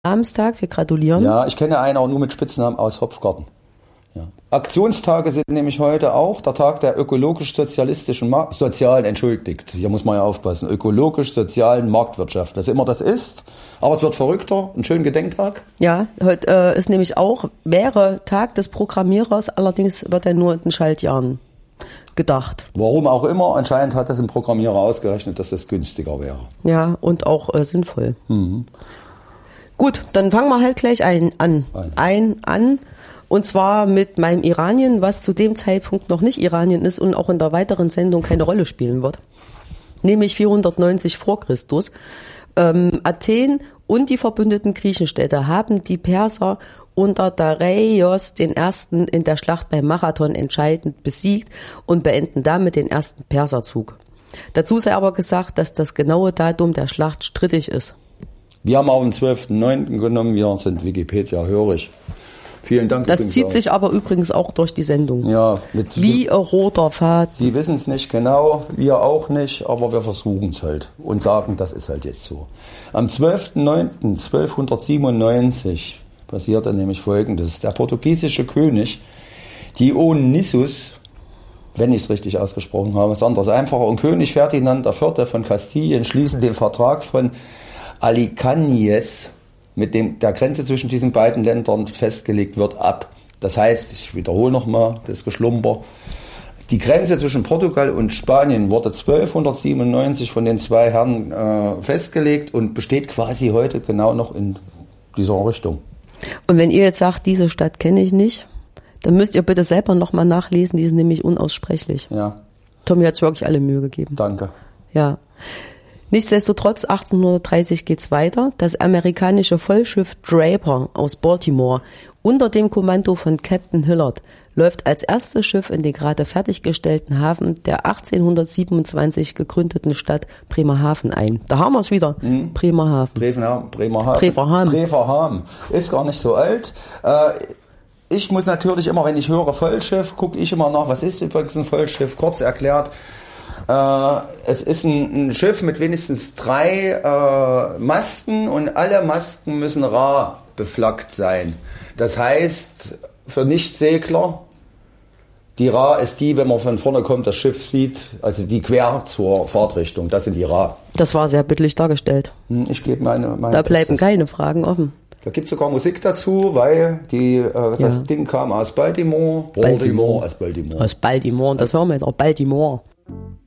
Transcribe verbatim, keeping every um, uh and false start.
Samstag, wir gratulieren. Ja, ich kenne einen auch nur mit Spitznamen aus Hopfgarten. Ja. Aktionstage sind nämlich heute auch der Tag der ökologisch-sozialistischen Markt, sozialen, entschuldigt, hier muss man ja aufpassen, ökologisch-sozialen Marktwirtschaft, das immer das ist, aber es wird verrückter, ein schöner Gedenktag. Ja, heute äh, ist nämlich auch, wäre Tag des Programmierers, allerdings wird er nur in den Schaltjahren gedacht. Warum auch immer, anscheinend hat das ein Programmierer ausgerechnet, dass das günstiger wäre. Ja, und auch äh, sinnvoll. Mhm. Gut, dann fangen wir halt gleich ein, an. Ein. ein an. Und zwar mit meinem Iranien, was zu dem Zeitpunkt noch nicht Iranien ist und auch in der weiteren Sendung keine Rolle spielen wird. Nämlich vierhundertneunzig vor Christus. Ähm, Athen und die verbündeten Griechenstädte haben die Perser unter Dareios den Ersten in der Schlacht bei Marathon entscheidend besiegt und beenden damit den ersten Perserzug. Dazu sei aber gesagt, dass das genaue Datum der Schlacht strittig ist. Wir haben auch den zwölften neunten genommen, wir sind Wikipedia-hörig. Vielen Dank. Das zieht auch. sich aber übrigens auch durch die Sendung. Ja, mit wie ein roter Faden. Sie wissen es nicht genau, wir auch nicht, aber wir versuchen es halt und sagen, das ist halt jetzt so. Am zwölften neunten zwölfhundertsiebenundneunzig passierte nämlich Folgendes. Der portugiesische König Dionysius, wenn ich es richtig ausgesprochen habe, ist anders einfacher, und König Ferdinand der Vierte von Kastilien schließen den Vertrag von Alcañiz, mit dem der Grenze zwischen diesen beiden Ländern festgelegt wird, ab. Das heißt, ich wiederhole nochmal das Geschlumper, die Grenze zwischen Portugal und Spanien wurde zwölfhundertsiebenundneunzig von den zwei Herren äh, festgelegt und besteht quasi heute genau noch in dieser Richtung. Und wenn ihr jetzt sagt, diese Stadt kenne ich nicht, dann müsst ihr bitte selber nochmal nachlesen, die ist nämlich unaussprechlich. Ja. Tommy hat es wirklich alle Mühe gegeben. Danke. Ja. Nichtsdestotrotz, achtzehnhundertdreißig geht's weiter. Das amerikanische Vollschiff Draper aus Baltimore unter dem Kommando von Captain Hillard läuft als erstes Schiff in den gerade fertiggestellten Hafen der achtzehnhundertsiebenundzwanzig gegründeten Stadt Bremerhaven ein. Da haben wir es wieder. Mhm. Bremerhaven. Bremerhaven. Bremerhaven. Bremerhaven. Bremerhaven. Ist gar nicht so alt. Äh, ich muss natürlich immer, wenn ich höre Vollschiff, gucke ich immer nach, was ist übrigens ein Vollschiff? Kurz erklärt. Äh, es ist ein, ein Schiff mit wenigstens drei äh, Masten und alle Masten müssen rar beflaggt sein. Das heißt, für Nichtsegler, die Ra ist die, wenn man von vorne kommt, das Schiff sieht, also die quer zur Fahrtrichtung, das sind die Ra. Das war sehr bildlich dargestellt. Ich gebe meine, meine Da bleiben Bestes. keine Fragen offen. Da gibt es sogar Musik dazu, weil die, äh, das ja. Ding kam aus Baltimore. Baltimore. Baltimore, aus Baltimore. Aus Baltimore, und das hören wir jetzt auch, Baltimore.